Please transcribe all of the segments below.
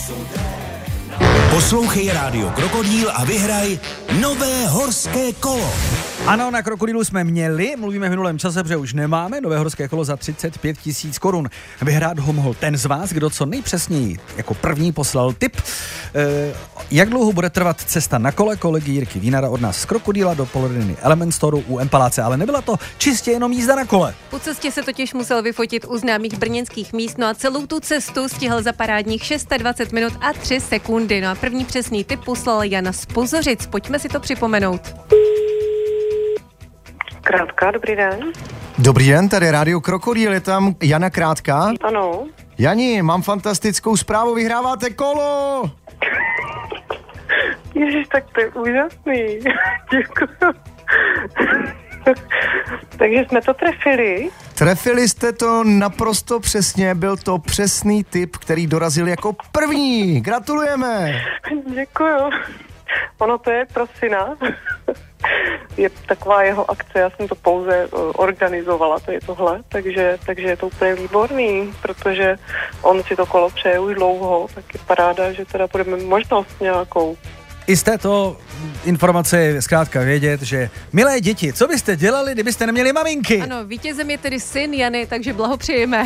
Poslouchej Rádio Krokodýl a vyhraj nové horské kolo. Ano, na Krokodýlu jsme měli, mluvíme v minulém čase, protože už nemáme, nové horské kolo za 35 000 korun. Vyhrát ho mohl ten z vás, kdo co nejpřesněji jako první poslal tip. Jak dlouho bude trvat cesta na kole kolegy Jirky Vínara od nás z Krokodýla do prodejny Element Storeu u Empaláce, ale nebyla to čistě jenom jízda na kole. Po cestě se totiž musel vyfotit u známých brněnských míst, no a celou tu cestu stihl za parádních 620 minut a 3 sekundy. No a první přesný tip poslal Jana z Pozořic. Pojďme si to připomenout. Krátka, dobrý den. Dobrý den, tady Rádio Krokodýl, je tam Jana Krátka. Ano. Jani, mám fantastickou zprávu, vyhráváte kolo! Ježiš, tak to je úžasný. Děkuji. Takže jsme to trefili. Trefili jste to naprosto přesně, byl to přesný tip, který dorazil jako první. Gratulujeme! Děkuji. Ono to je pro syna. Je taková jeho akce, já jsem to pouze organizovala, to je tohle, takže je to úplně výborný, protože on si to kolo přeje už dlouho, tak je paráda, že teda budeme možnost nějakou. I z této informace je zkrátka vědět, že milé děti, co byste dělali, kdybyste neměli maminky? Ano, vítězem je tedy syn Jany, takže blahopřejeme.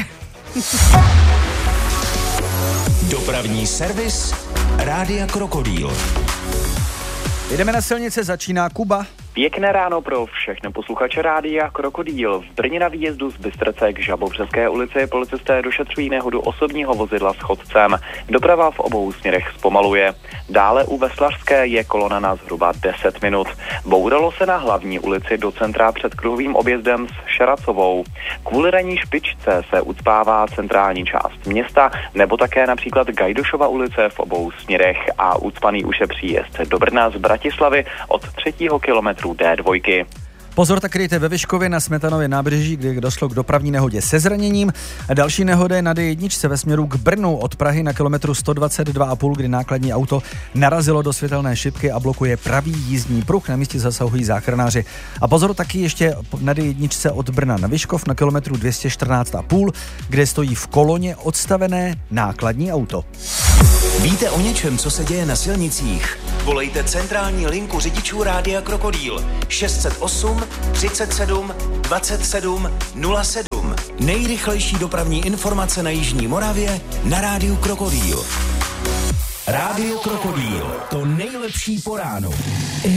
Dopravní servis Rádia Krokodýl. Jdeme na silnice, začíná Kuba. Pěkné ráno pro všechny posluchače Rádia Krokodýl. V Brně na výjezdu z Bystrce k Žabovřeské ulici policisté došetřují nehodu osobního vozidla s chodcem. Doprava v obou směrech zpomaluje. Dále u Veslařské je kolona na zhruba 10 minut. Bouralo se na hlavní ulici do centra před kruhovým objezdem s Šaracovou. Kvůli ranní špičce se ucpává centrální část města, nebo také například Gajdošova ulice v obou směrech a ucpaný už je příjezd do Brna z Bratislavy od 3. kilometru D2. Pozor, tak kryjte ve Vyškově na Smetanově nábřeží, kde došlo k dopravní nehodě se zraněním. A další nehoda je na D1 ve směru k Brnu od Prahy na kilometru 122,5, kdy nákladní auto narazilo do světelné šipky a blokuje pravý jízdní pruh. Na místě zasahují záchranáři. A pozor, taky ještě na D1 od Brna na Vyškov na kilometru 214,5, kde stojí v koloně odstavené nákladní auto. Víte o něčem, co se děje na silnicích? Volejte centrální linku řidičů Rádia Krokodýl 608 37 27 07. Nejrychlejší dopravní informace na jižní Moravě na Rádiu Krokodýl. Rádio Krokodýl, to nejlepší po ránu.